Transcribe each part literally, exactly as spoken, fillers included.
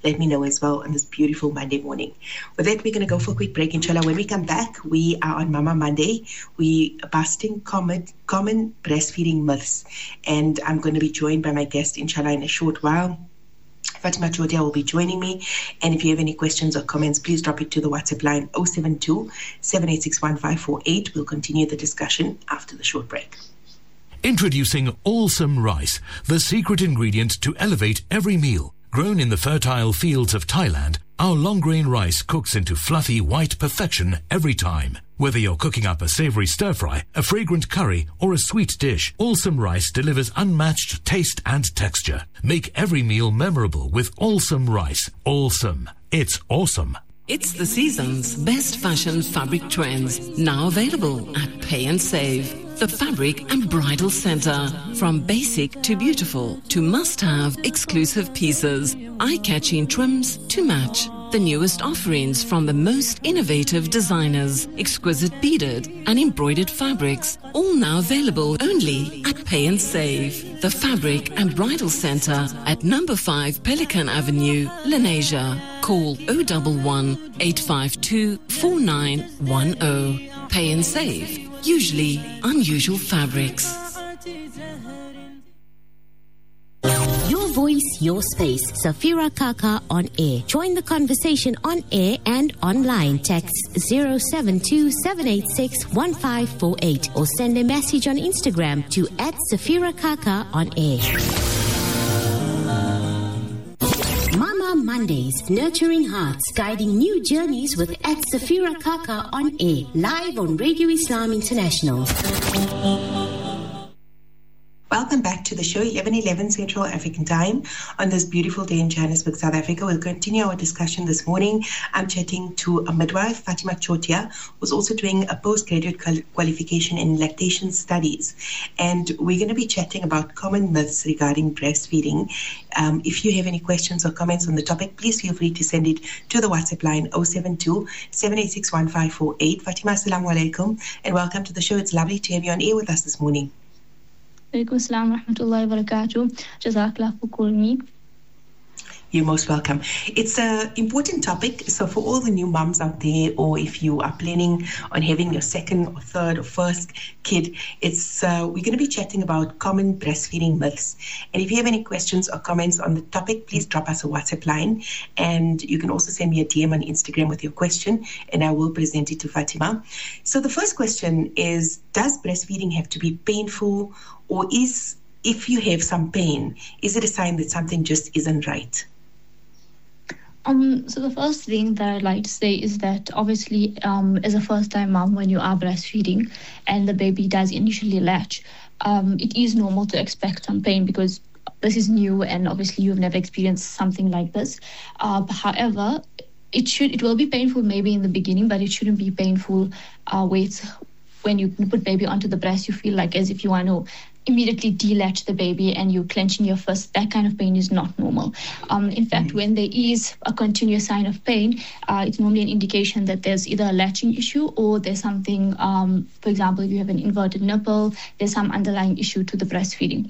let me know as well on this beautiful Monday morning. With that, we're going to go for a quick break, inshallah. When we come back, we are on Mama Monday. We are busting common, common breastfeeding myths. And I'm going to be joined by my guest, inshallah, in a short while. Fatima Chotia will be joining me. And if you have any questions or comments, please drop it to the WhatsApp line oh seven two, seven eight six, one five four eight. We'll continue the discussion after the short break. Introducing Allsome Rice, the secret ingredient to elevate every meal. Grown in the fertile fields of Thailand, our long-grain rice cooks into fluffy white perfection every time. Whether you're cooking up a savory stir-fry, a fragrant curry, or a sweet dish, Allsome Rice delivers unmatched taste and texture. Make every meal memorable with Allsome Rice. Allsome. It's awesome. It's the season's best fashion fabric trends, now available at Pay and Save. The Fabric and Bridal Center. From basic to beautiful to must-have exclusive pieces, eye-catching trims to match. The newest offerings from the most innovative designers, exquisite beaded and embroidered fabrics, all now available only at Pay and Save. The Fabric and Bridal Center at number five Pelican Avenue, Lenasia. Call oh one one, eight five two, four nine one oh. Pay and Save. Usually unusual fabrics. Your voice, your space. Safira Kaka on air. Join the conversation on air and online. Text zero seven two, seven eight six, one five four eight or send a message on Instagram to at Safira Kaka on air. Mama Mondays, nurturing hearts, guiding new journeys with at Safira Kaka on air, live on Radio Islam International. Welcome back to the show, eleven eleven Central African Time on this beautiful day in Johannesburg, South Africa. We'll continue our discussion this morning. I'm chatting to a midwife, Fatima Chotia, who's also doing a postgraduate qualification in lactation studies. And we're going to be chatting about common myths regarding breastfeeding. Um, if you have any questions or comments on the topic, please feel free to send it to the WhatsApp line oh seven two, seven eight six, one five four eight. Fatima, assalamu alaikum, and welcome to the show. It's lovely to have you on air with us this morning. Alaikum assalam wa rahmatullahi wa barakatuh. Jazakallah for calling me. You're most welcome. It's an important topic. So for all the new mums out there, or if you are planning on having your second or third or first kid, it's uh, we're going to be chatting about common breastfeeding myths. And if you have any questions or comments on the topic, please drop us a WhatsApp line. And you can also send me a D M on Instagram with your question, and I will present it to Fatima. So the first question is, does breastfeeding have to be painful, or is, if you have some pain, is it a sign that something just isn't right? Um, so the first thing that I'd like to say is that obviously um, as a first-time mom, when you are breastfeeding and the baby does initially latch, um, it is normal to expect some pain because this is new and obviously you've never experienced something like this. Uh, however, it should it will be painful maybe in the beginning, but it shouldn't be painful uh, where it's, when you put baby onto the breast, you feel like as if you want to immediately delatch the baby and you clenching your fist. That kind of pain is not normal. Um, in fact, when there is a continuous sign of pain, uh, it's normally an indication that there's either a latching issue or there's something, um, for example, if you have an inverted nipple, there's some underlying issue to the breastfeeding.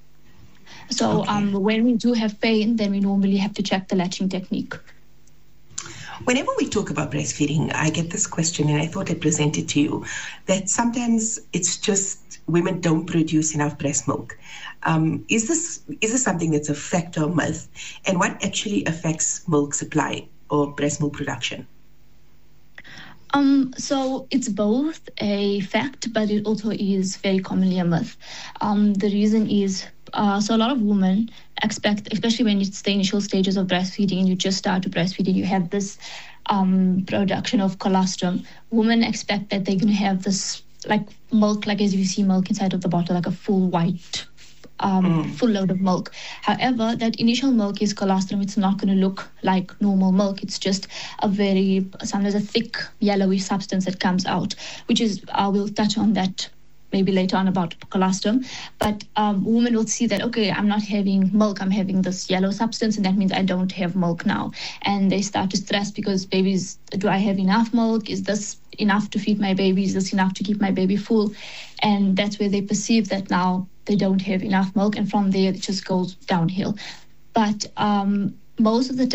So okay. um, when we do have pain, then we normally have to check the latching technique. Whenever we talk about breastfeeding, I get this question, and I thought I'd present it to you, that sometimes it's just women don't produce enough breast milk. Um, is this is this something that's a fact or myth? And what actually affects milk supply or breast milk production? Um, so it's both a fact, but it also is very commonly a myth. Um, the reason is, uh, so a lot of women expect, especially when it's the initial stages of breastfeeding and you just start to breastfeed and you have this um, production of colostrum, women expect that they're going to have this like milk, like as you see milk inside of the bottle, like a full white Um, mm. full load of milk. However, that initial milk is colostrum. It's not going to look like normal milk. It's just a very, sometimes a thick yellowy substance that comes out, which is, uh, we'll touch on that maybe later on about colostrum. But um, women will see that, okay, I'm not having milk, I'm having this yellow substance, and that means I don't have milk now. And they start to stress because babies, do I have enough milk? Is this enough to feed my baby? Is this enough to keep my baby full? And that's where they perceive that now they don't have enough milk, and from there it just goes downhill. But um, most of the